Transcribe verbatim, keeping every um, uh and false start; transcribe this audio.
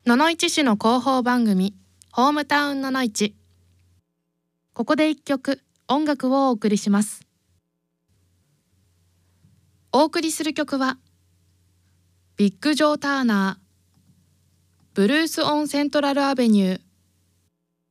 野々市市の広報番組ホームタウン野々市。ここで一曲音楽をお送りします。お送りする曲はビッグ・ジョー・ターナーブルース・オン・セントラル・アベニュー